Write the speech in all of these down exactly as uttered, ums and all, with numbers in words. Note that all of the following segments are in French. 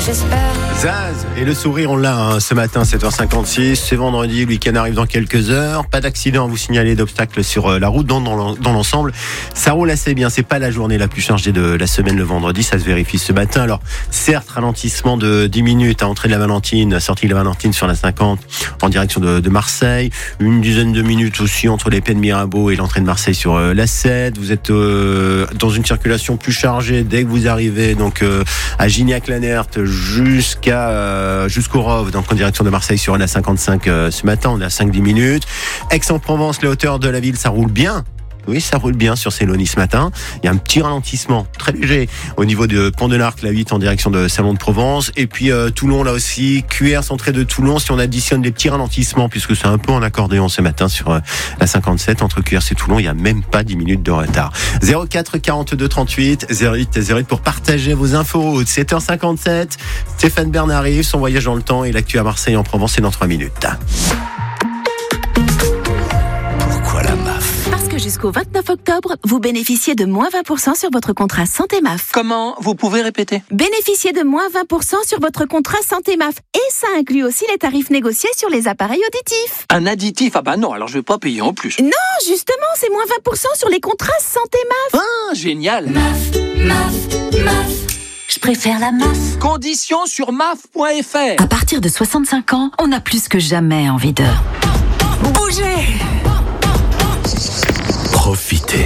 j'espère. Zaz et le sourire, on l'a hein, ce matin, sept heures cinquante-six. C'est vendredi, le week-end arrive dans quelques heures. Pas d'accident à vous signaler, d'obstacles sur euh, la route. Dans, dans, dans l'ensemble, ça roule assez bien. C'est pas la journée la plus chargée de la semaine le vendredi, ça se vérifie ce matin. Alors, certes, ralentissement de dix minutes à entrée de la Valentine, sortie de la Valentine sur la cinquante en direction de, de Marseille. Une dizaine de minutes aussi entre les Pays de Mirabeau et l'entrée de Marseille sur euh, la sept. Vous êtes euh, dans une circulation plus chargée dès que vous arrivez donc euh, à Gignac-Lanert jusqu'à euh, jusqu'au Rove, donc en direction de Marseille sur la cinquante-cinq euh, ce matin. On est à cinq dix minutes. Aix-en-Provence, les hauteurs de la ville, ça roule bien. Oui, ça roule bien sur Célonie ce matin. Il y a un petit ralentissement très léger au niveau de Pont de l'Arc, la huit en direction de Salon de Provence. Et puis euh, Toulon, là aussi, Q R centré de Toulon. Si on additionne les petits ralentissements, puisque c'est un peu en accordéon ce matin sur euh, la cinquante-sept, entre Q R C et Toulon, il n'y a même pas dix minutes de retard. zéro quatre quarante-deux trente-huit zéro huit zéro huit pour partager vos infos. sept heures cinquante-sept, Stéphane Bern arrive, son voyage dans le temps et l'actu à Marseille en Provence, c'est dans trois minutes. Pourquoi la M A F ? Jusqu'au vingt-neuf octobre, vous bénéficiez de moins vingt pour cent sur votre contrat Santé M A F. Comment ? Vous pouvez répéter ? Bénéficiez de moins vingt pour cent sur votre contrat Santé M A F. Et ça inclut aussi les tarifs négociés sur les appareils auditifs. Un additif ? Ah bah non, alors je vais pas payer en plus. Non, justement, c'est moins vingt pour cent sur les contrats Santé M A F. Ah, génial ! M A F, M A F, M A F. Je préfère la M A F. Conditions sur M A F point F R. À partir de soixante-cinq ans, on a plus que jamais envie de bouger. Profiter.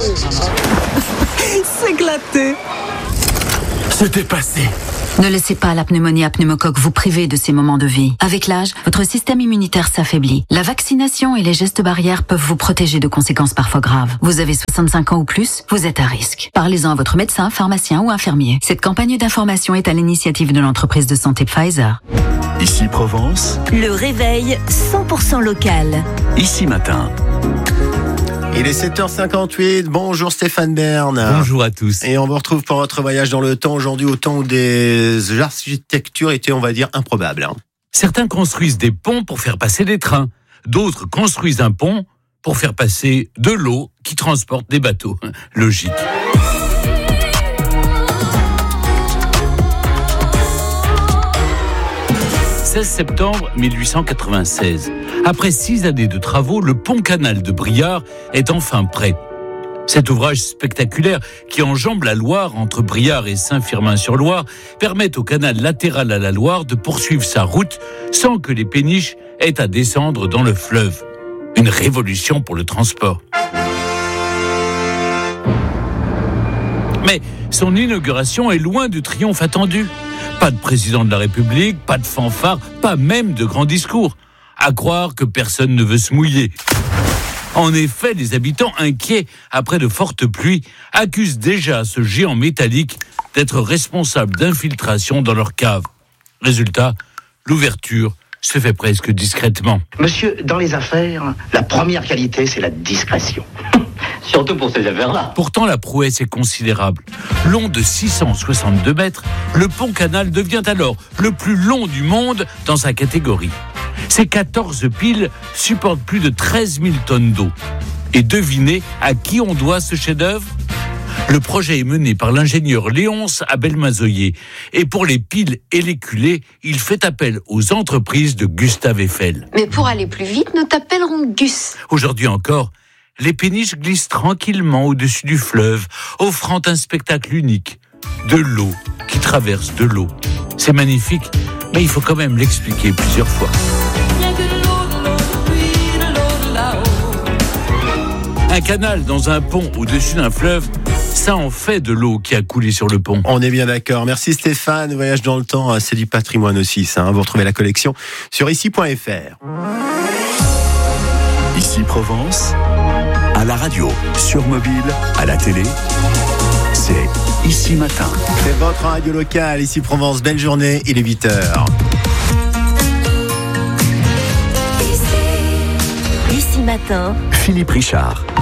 S'éclater. Se dépasser. Ne laissez pas la pneumonie à pneumocoque vous priver de ces moments de vie. Avec l'âge, votre système immunitaire s'affaiblit. La vaccination et les gestes barrières peuvent vous protéger de conséquences parfois graves. Vous avez soixante-cinq ans ou plus, vous êtes à risque. Parlez-en à votre médecin, pharmacien ou infirmier. Cette campagne d'information est à l'initiative de l'entreprise de santé Pfizer. Ici Provence. Le réveil cent pour cent local. Ici Matin. Il est sept heures cinquante-huit, bonjour Stéphane Bern. Bonjour à tous. Et on vous retrouve pour votre voyage dans le temps aujourd'hui, au temps où des architectures étaient, on va dire, improbables. Hein. Certains construisent des ponts pour faire passer des trains. D'autres construisent un pont pour faire passer de l'eau qui transporte des bateaux. Logique. seize septembre mille huit cent quatre-vingt-seize. Après six années de travaux, le pont-canal de Briare est enfin prêt. Cet ouvrage spectaculaire qui enjambe la Loire entre Briare et Saint-Firmin-sur-Loire permet au canal latéral à la Loire de poursuivre sa route sans que les péniches aient à descendre dans le fleuve. Une révolution pour le transport. Mais son inauguration est loin du triomphe attendu. Pas de président de la République, pas de fanfare, pas même de grands discours. À croire que personne ne veut se mouiller. En effet, les habitants inquiets après de fortes pluies accusent déjà ce géant métallique d'être responsable d'infiltration dans leur cave. Résultat, l'ouverture se fait presque discrètement. Monsieur, dans les affaires, la première qualité, c'est la discrétion. Surtout pour ces affaires-là. Pourtant, la prouesse est considérable. Long de six cent soixante-deux mètres, le pont-canal devient alors le plus long du monde dans sa catégorie. Ces quatorze piles supportent plus de treize mille tonnes d'eau. Et devinez à qui on doit ce chef-d'œuvre ? Le projet est mené par l'ingénieur Léonce Abel-Mazoyer. Et pour les piles et les culées, il fait appel aux entreprises de Gustave Eiffel. Mais pour aller plus vite, nous t'appellerons Gus. Aujourd'hui encore, les péniches glissent tranquillement au-dessus du fleuve, offrant un spectacle unique. De l'eau qui traverse de l'eau. C'est magnifique, mais il faut quand même l'expliquer plusieurs fois. Un canal dans un pont au-dessus d'un fleuve, ça en fait de l'eau qui a coulé sur le pont. On est bien d'accord. Merci Stéphane. Voyage dans le temps, c'est du patrimoine aussi, ça. Hein. Vous retrouvez la collection sur ici point F R. Ici Provence, à la radio, sur mobile, à la télé, c'est Ici Matin. C'est votre radio locale, ici Provence. Belle journée, il est huit heures. Ici Matin. Philippe Richard.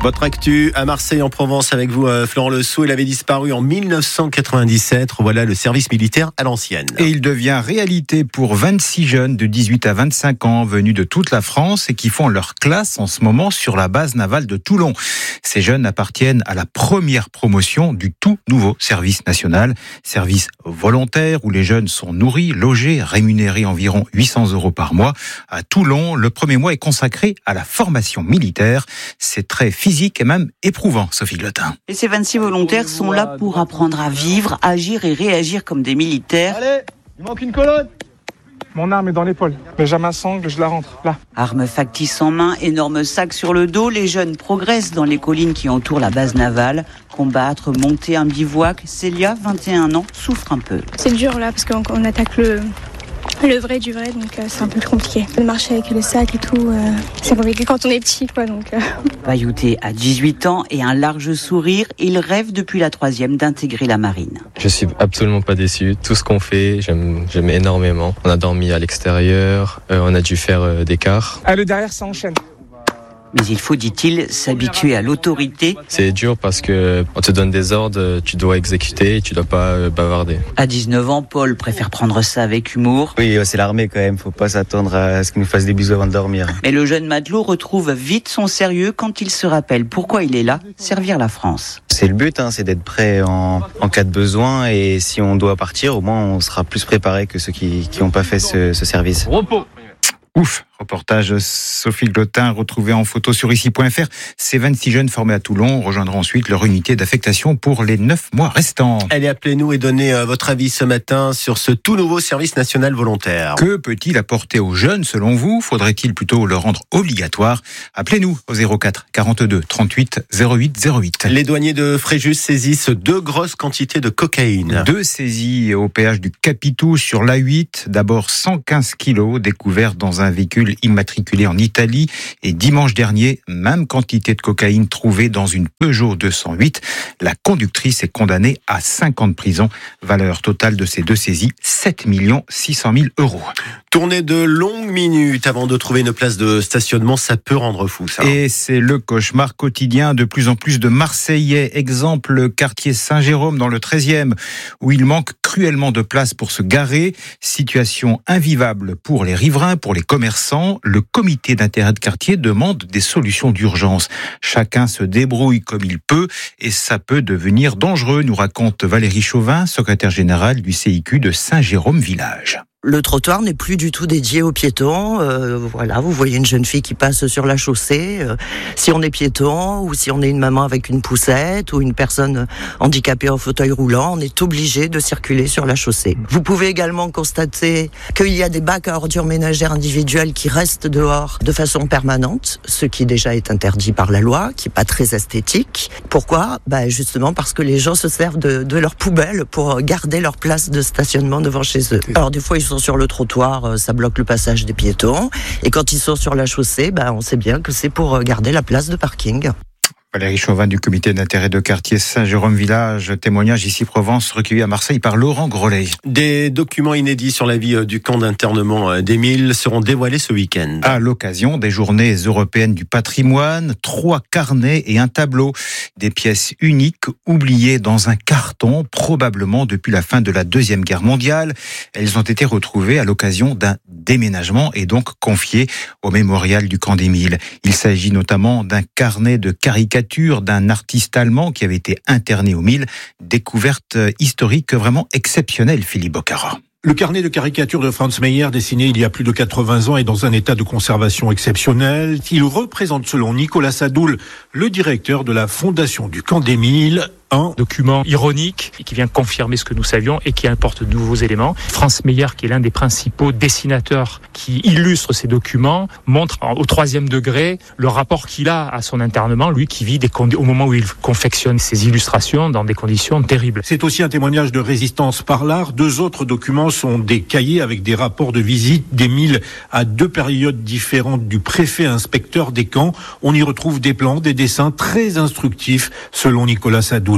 Votre actu à Marseille en Provence avec vous, euh, Florent Le Sceau. Il avait disparu en mille neuf cent quatre-vingt-dix-sept. Voilà le service militaire à l'ancienne. Et il devient réalité pour vingt-six jeunes de dix-huit à vingt-cinq ans venus de toute la France et qui font leur classe en ce moment sur la base navale de Toulon. Ces jeunes appartiennent à la première promotion du tout nouveau service national. Service volontaire où les jeunes sont nourris, logés, rémunérés environ huit cents euros par mois. À Toulon, le premier mois est consacré à la formation militaire. C'est très physique et même éprouvant, Sophie Glotin. Et ces vingt-six volontaires sont là pour apprendre à vivre, agir et réagir comme des militaires. Allez, il manque une colonne. Mon arme est dans l'épaule. Benjamin sangle, je la rentre, là. Armes factices en main, énorme sac sur le dos, les jeunes progressent dans les collines qui entourent la base navale. Combattre, monter un bivouac, Célia, vingt et un ans, souffre un peu. C'est dur là, parce qu'on on attaque le... Le vrai du vrai, donc euh, c'est un peu plus compliqué. De marcher avec le sac et tout, euh, c'est compliqué quand on est petit, quoi. Donc. Euh. Bayouté a dix-huit ans et un large sourire. Il rêve depuis la troisième d'intégrer la marine. Je suis absolument pas déçu. Tout ce qu'on fait, j'aime, j'aime énormément. On a dormi à l'extérieur, euh, on a dû faire euh, des quarts. Ah, le derrière, ça enchaîne. Mais il faut, dit-il, s'habituer à l'autorité. C'est dur parce que on te donne des ordres, tu dois exécuter et tu dois pas bavarder. À dix-neuf ans, Paul préfère prendre ça avec humour. Oui, c'est l'armée quand même, faut pas s'attendre à ce qu'il nous fasse des bisous avant de dormir. Mais le jeune matelot retrouve vite son sérieux quand il se rappelle pourquoi il est là, servir la France. C'est le but, hein, c'est d'être prêt en, en cas de besoin et si on doit partir, au moins on sera plus préparé que ceux qui n'ont pas fait ce, ce service. Repos. Ouf, reportage Sophie Glotin retrouvé en photo sur ici point f r. Ces vingt-six jeunes formés à Toulon rejoindront ensuite leur unité d'affectation pour les neuf mois restants. Allez, appelez-nous et donnez euh, votre avis ce matin sur ce tout nouveau service national volontaire. Que peut-il apporter aux jeunes selon vous ? Faudrait-il plutôt le rendre obligatoire ? Appelez-nous au zéro quatre quarante-deux trente-huit zéro huit zéro huit. Les douaniers de Fréjus saisissent deux grosses quantités de cocaïne. Deux saisies au péage du Capitou sur l'A huit. D'abord cent quinze kilos découverts dans un véhicule immatriculé en Italie et dimanche dernier, même quantité de cocaïne trouvée dans une Peugeot deux cent huit. La conductrice est condamnée à cinq ans de prison. Valeur totale de ces deux saisies, sept millions six cent mille euros. Tourner de longues minutes avant de trouver une place de stationnement, ça peut rendre fou, ça. Et c'est le cauchemar quotidien de plus en plus de Marseillais. Exemple, le quartier Saint-Jérôme dans le treizième, où il manque cruellement de place pour se garer. Situation invivable pour les riverains, pour les commerçants. Le comité d'intérêt de quartier demande des solutions d'urgence. Chacun se débrouille comme il peut et ça peut devenir dangereux, nous raconte Valérie Chauvin, secrétaire générale du C I Q de Saint-Jérôme-Village. Le trottoir n'est plus du tout dédié aux piétons. Euh, voilà, vous voyez une jeune fille qui passe sur la chaussée. Euh, si on est piéton ou si on est une maman avec une poussette ou une personne handicapée en fauteuil roulant, on est obligé de circuler sur la chaussée. Vous pouvez également constater qu'il y a des bacs à ordures ménagères individuels qui restent dehors de façon permanente, ce qui déjà est interdit par la loi, qui n'est pas très esthétique. Pourquoi ? Bah justement parce que les gens se servent de, de leurs poubelles pour garder leur place de stationnement devant chez eux. Alors des fois ils sont sur le trottoir, ça bloque le passage des piétons. Et quand ils sont sur la chaussée, ben, on sait bien que c'est pour garder la place de parking. Valérie Chauvin du comité d'intérêt de quartier Saint-Jérôme-Village, témoignage ici Provence recueilli à Marseille par Laurent Grollet. Des documents inédits sur la vie du camp d'internement d'Émile seront dévoilés ce week-end. À l'occasion des journées européennes du patrimoine, trois carnets et un tableau. Des pièces uniques oubliées dans un carton, probablement depuis la fin de la Deuxième Guerre mondiale. Elles ont été retrouvées à l'occasion d'un déménagement et donc confiées au mémorial du camp d'Émile. Il s'agit notamment d'un carnet de caricatures d'un artiste allemand qui avait été interné au Mille. Découverte historique vraiment exceptionnelle, Philippe Bocara. Le carnet de caricatures de Franz Meyer, dessiné il y a plus de quatre-vingts ans, est dans un état de conservation exceptionnel. Il représente, selon Nicolas Sadoul, le directeur de la fondation du camp d'Émile, un document ironique qui vient confirmer ce que nous savions et qui apporte de nouveaux éléments. Franz Meyer, qui est l'un des principaux dessinateurs qui illustre ces documents, montre au troisième degré le rapport qu'il a à son internement, lui qui vit des condi- au moment où il confectionne ses illustrations dans des conditions terribles. C'est aussi un témoignage de résistance par l'art. Deux autres documents sont des cahiers avec des rapports de visite d'Émile à deux périodes différentes du préfet inspecteur des camps. On y retrouve des plans, des dessins très instructifs selon Nicolas Sadoul.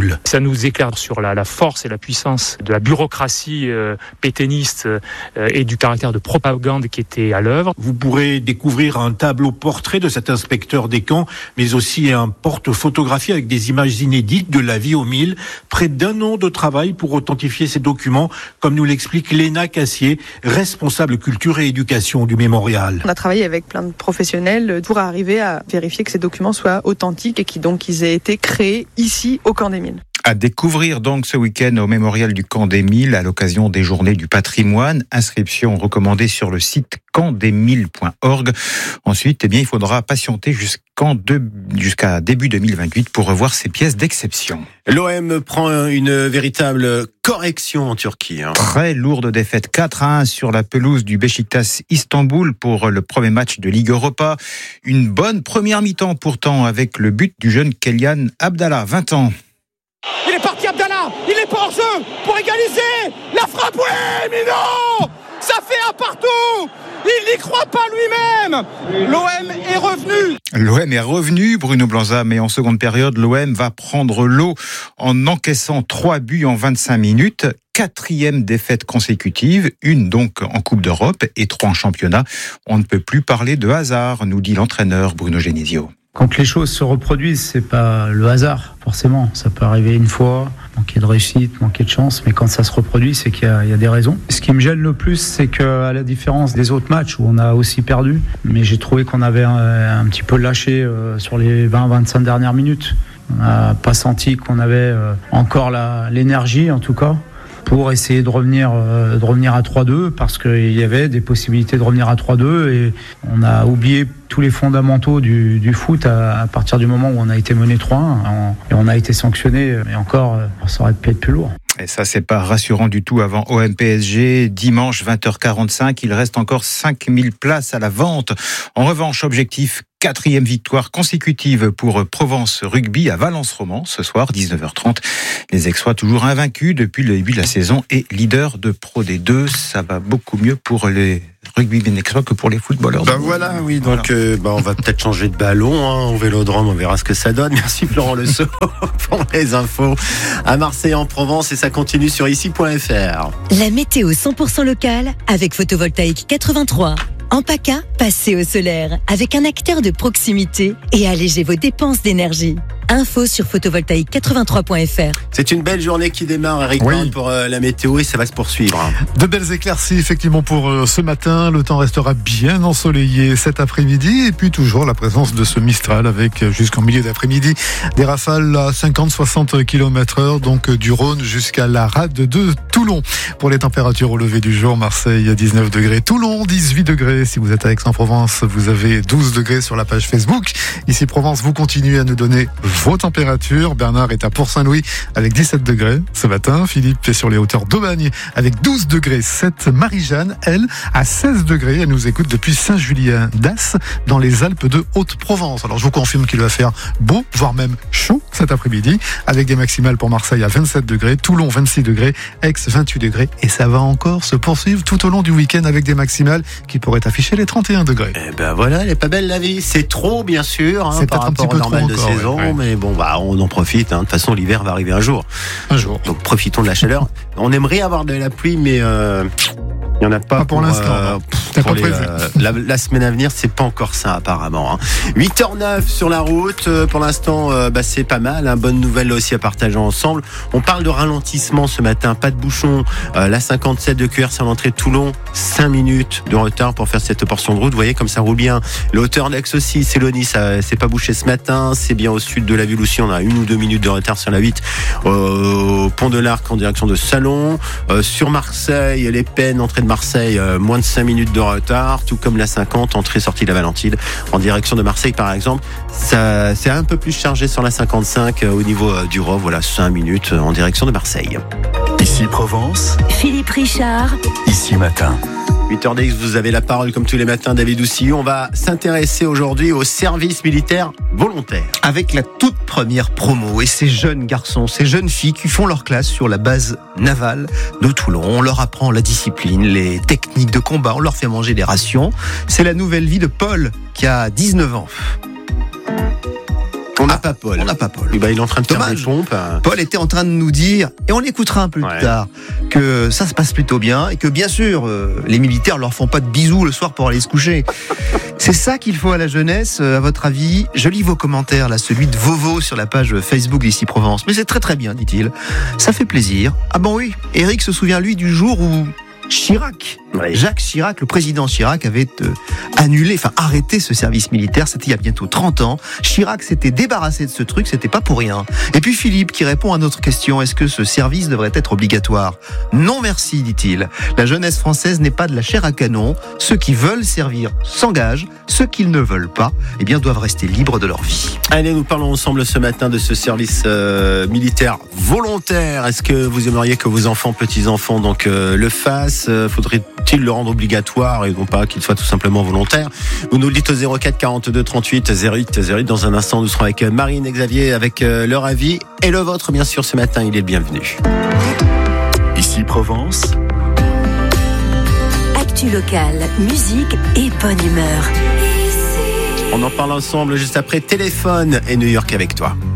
Sadoul. Ça nous éclaire sur la, la force et la puissance de la bureaucratie euh, pétainiste euh, et du caractère de propagande qui était à l'œuvre. Vous pourrez découvrir un tableau portrait de cet inspecteur des camps, mais aussi un porte-photographie avec des images inédites de la vie au mille. Près d'un an de travail pour authentifier ces documents, comme nous l'explique Léna Cassier, responsable culture et éducation du mémorial. On a travaillé avec plein de professionnels pour arriver à vérifier que ces documents soient authentiques et qu'ils donc ils aient été créés ici au Camp des Milles. À découvrir donc ce week-end au mémorial du Camp des Milles à l'occasion des Journées du patrimoine. Inscription recommandée sur le site camp des milles point org. Ensuite, eh bien, il faudra patienter jusqu'en de, jusqu'à début deux mille vingt-huit pour revoir ces pièces d'exception. L'O M prend une véritable correction en Turquie. Hein. Très lourde défaite quatre à un sur la pelouse du Beşiktaş Istanbul pour le premier match de Ligue Europa. Une bonne première mi-temps pourtant avec le but du jeune Kélian Abdallah, vingt ans. Il est parti Abdallah, il est pas hors jeu pour égaliser. La frappe, oui, mais non, ça fait un partout. Il n'y croit pas lui-même. L'O M est revenu. L'O M est revenu, Bruno Blanza, mais en seconde période, l'O M va prendre l'eau en encaissant trois buts en vingt-cinq minutes. Quatrième défaite consécutive, une donc en Coupe d'Europe et trois en championnat. On ne peut plus parler de hasard, nous dit l'entraîneur Bruno Genesio. Quand les choses se reproduisent, c'est pas le hasard, forcément. Ça peut arriver une fois, manquer de réussite, manquer de chance, mais quand ça se reproduit, c'est qu'il y a, il y a des raisons. Ce qui me gêne le plus, c'est qu'à la différence des autres matchs où on a aussi perdu, mais j'ai trouvé qu'on avait un, un petit peu lâché euh, sur les vingt à vingt-cinq dernières minutes. On n'a pas senti qu'on avait euh, encore la, l'énergie, en tout cas, pour essayer de revenir, euh, de revenir à trois deux, parce qu'il y avait des possibilités de revenir à trois deux, et on a oublié tous les fondamentaux du, du foot à, à partir du moment où on a été mené trois un, et on a été sanctionné, et encore, ça aurait pu être plus lourd. Et ça, c'est pas rassurant du tout avant O M P S G. Dimanche, vingt heures quarante-cinq, il reste encore cinq mille places à la vente. En revanche, objectif, quatrième victoire consécutive pour Provence Rugby à Valence-Roman, ce soir, dix-neuf heures trente. Les Aixois toujours invaincus depuis le début de la saison et leader de Pro D deux. Ça va beaucoup mieux pour les rugby aixois que pour les footballeurs. Ben voilà, oui, donc voilà. euh, ben on va peut-être changer de ballon hein, au Vélodrome, on verra ce que ça donne. Merci Florent Le Sceau pour les infos à Marseille en Provence, et ça continue sur ici point f r. La météo cent pour cent locale avec Photovoltaïque quatre-vingt-trois. En PACA, passez au solaire avec un acteur de proximité et allégez vos dépenses d'énergie. Info sur photovoltaïque quatre-vingt-trois point f r. C'est une belle journée qui démarre, Eric, oui. pour euh, la météo, et ça va se poursuivre. De belles éclaircies, effectivement, pour euh, ce matin. Le temps restera bien ensoleillé cet après-midi, et puis toujours la présence de ce Mistral avec, jusqu'en milieu d'après-midi, des rafales à cinquante à soixante kilomètres heure, donc du Rhône jusqu'à la rade de Toulon. Pour les températures au lever du jour, Marseille dix-neuf degrés, Toulon dix-huit degrés. Si vous êtes à Aix-en-Provence, vous avez douze degrés sur la page Facebook. Ici Provence, vous continuez à nous donner vos températures. Bernard est à Port-Saint-Louis avec dix-sept degrés ce matin. Philippe est sur les hauteurs d'Aubagne avec douze degrés sept. Marie-Jeanne, elle, à seize degrés. Elle nous écoute depuis Saint-Julien d'As dans les Alpes de Haute-Provence. Alors je vous confirme qu'il va faire beau, voire même chaud cet après-midi, avec des maximales pour Marseille à vingt-sept degrés, Toulon vingt-six degrés, Aix vingt-huit degrés, et ça va encore se poursuivre tout au long du week-end avec des maximales qui pourraient afficher les trente et un degrés. Eh ben voilà, elle est pas belle la vie. C'est trop, bien sûr, hein, c'est par rapport au normal de saison, ouais, ouais. mais bon, bah, on en profite. Hein. De toute façon, l'hiver va arriver un jour. Un jour. Donc profitons de la chaleur. On aimerait avoir de la pluie, mais euh, il n'y en a pas, pas pour, pour l'instant. Euh, pour pas les, euh, la, la semaine à venir, c'est pas encore ça apparemment. Hein. huit heures neuf sur la route. Euh, pour l'instant, euh, bah, c'est pas mal. Hein. Bonne nouvelle aussi à partager ensemble. On parle de ralentissement ce matin. Pas de bouchon. Euh, la cinquante-sept de Q R C à l'entrée de Toulon. cinq minutes de retard pour faire cette portion de route. Vous voyez comme ça roule bien. Le hauteur d'Aix aussi. Célonie, ça c'est pas bouché ce matin. C'est bien au sud de la ville aussi. On a une ou deux minutes de retard sur la huit. Euh, Pont de l'Arc en direction de Salon. Euh, sur Marseille, les Pennes, entrée de Marseille, euh, moins de cinq minutes de retard. Tout comme la cinquante, entrée-sortie de la Valentine. En direction de Marseille, par exemple. Ça, c'est un peu plus chargé sur la cinquante-cinq euh, au niveau euh, du Rov. Voilà, cinq minutes euh, en direction de Marseille. Ici Provence. Philippe Richard. Ici Matin. huit heures dix, vous avez la parole comme tous les matins, David Oussillon. On va s'intéresser aujourd'hui au service militaire volontaire. Avec la toute première promo et ces jeunes garçons, ces jeunes filles qui font leur classe sur la base navale de Toulon. On leur apprend la discipline, les techniques de combat, on leur fait manger des rations. C'est la nouvelle vie de Paul qui a dix-neuf ans. On n'a ah, pas Paul. On n'a pas Paul. Oui, bah, il est en train de faire Dommage. des pompes. Paul était en train de nous dire, et on l'écoutera un peu ouais. plus tard, que ça se passe plutôt bien et que bien sûr, euh, les militaires leur font pas de bisous le soir pour aller se coucher. C'est ça qu'il faut à la jeunesse, à votre avis? Je lis vos commentaires, là, celui de Vovo sur la page Facebook d'Ici Provence. Mais c'est très très bien, dit-il. Ça fait plaisir. Ah bon oui, Eric se souvient lui du jour où Chirac, oui. Jacques Chirac, le président Chirac avait euh, annulé, enfin arrêté ce service militaire, c'était il y a bientôt trente ans. Chirac s'était débarrassé de ce truc, c'était pas pour rien. Et puis Philippe qui répond à notre question, est-ce que ce service devrait être obligatoire? Non merci, dit-il. La jeunesse française n'est pas de la chair à canon. Ceux qui veulent servir s'engagent, ceux qui ne veulent pas, eh bien doivent rester libres de leur vie. Allez, nous parlons ensemble ce matin de ce service euh, militaire volontaire. Est-ce que vous aimeriez que vos enfants, petits-enfants donc euh, le fassent? Faudrait-il le rendre obligatoire et non pas qu'il soit tout simplement volontaire? Vous nous le dites au zéro quatre quarante-deux trente-huit zéro huit zéro huit. Dans un instant, nous serons avec Marine et Xavier avec leur avis et le vôtre, bien sûr, ce matin. Il est le bienvenu. Ici Provence. Actu locale, musique et bonne humeur. On en parle ensemble juste après Téléphone et New York avec toi.